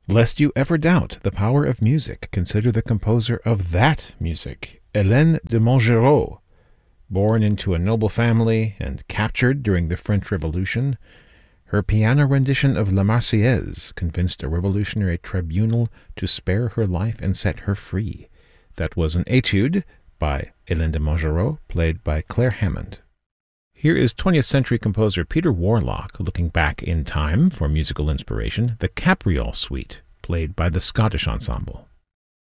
Lest you ever doubt the power of music, consider the composer of that music, Hélène de Montgeroux. Born into a noble family and captured during the French Revolution, her piano rendition of La Marseillaise convinced a revolutionary tribunal to spare her life and set her free. That was an etude by Hélène de Montgeroux, played by Claire Hammond. Here is 20th century composer Peter Warlock looking back in time for musical inspiration, the Capriole Suite, played by the Scottish Ensemble.